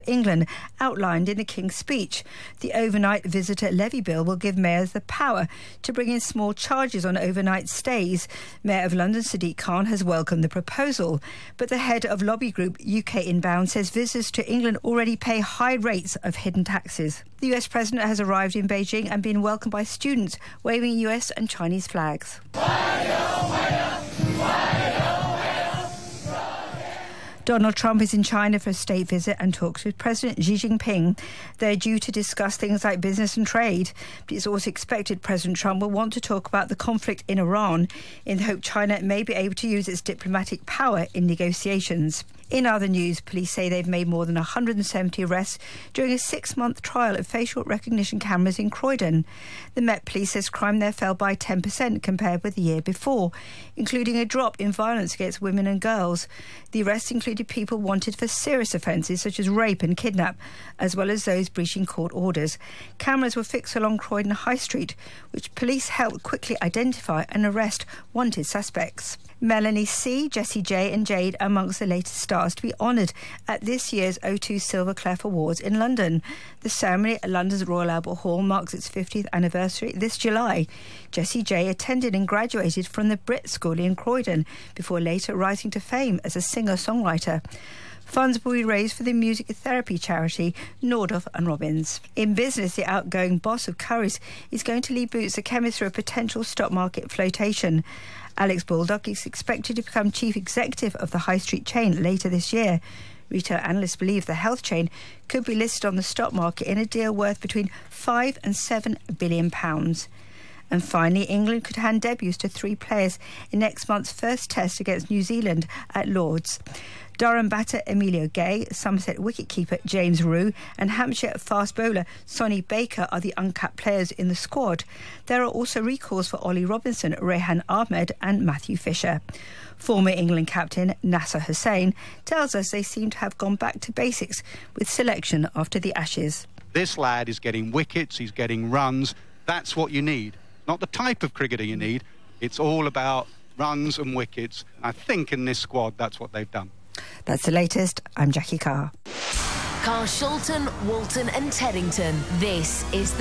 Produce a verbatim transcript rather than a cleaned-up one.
England outlined in the King's speech. The overnight visitor levy bill will give mayors the power to bring in small charges on overnight stays. Mayor of London Sadiq Khan has welcomed the proposal, but the head of lobby group U K Inbound says visitors to England already pay high rates of hidden taxes. The U S president has arrived in Beijing and been welcomed by students waving U S and Chinese flags. Donald Trump is in China for a state visit and talks with President Xi Jinping. They're due to discuss things like business and trade, but it's also expected President Trump will want to talk about the conflict in Iran in the hope China may be able to use its diplomatic power in negotiations. In other news, police say they've made more than one hundred seventy arrests during a six-month trial of facial recognition cameras in Croydon. The Met Police says crime there fell by ten percent compared with the year before, including a drop in violence against women and girls. The arrests included people wanted for serious offences such as rape and kidnap, as well as those breaching court orders. Cameras were fixed along Croydon High Street, which police helped quickly identify and arrest wanted suspects. Melanie C, Jessie J and Jade are amongst the latest stars to be honoured at this year's O two Silver Clef Awards in London. The ceremony at London's Royal Albert Hall marks its fiftieth anniversary this July. Jessie J attended and graduated from the Brit School in Croydon before later rising to fame as a singer-songwriter. Funds will be raised for the music therapy charity Nordoff and Robbins. In business, the outgoing boss of Currys is going to lead Boots the chemist through a potential stock market flotation. Alex Baldock is expected to become chief executive of the high street chain later this year. Retail analysts believe the health chain could be listed on the stock market in a deal worth between five and seven billion pounds. And finally, England could hand debuts to three players in next month's first test against New Zealand at Lord's. Durham batter Emilio Gay, Somerset wicketkeeper James Rew and Hampshire fast bowler Sonny Baker are the uncapped players in the squad. There are also recalls for Ollie Robinson, Rehan Ahmed and Matthew Fisher. Former England captain Nasser Hussain tells us they seem to have gone back to basics with selection after the Ashes. This lad is getting wickets, he's getting runs. That's what you need. Not the type of cricketer you need. It's all about runs and wickets. I think in this squad that's what they've done. That's the latest. I'm Jackie Carr. Carshalton, Walton and Teddington. This is the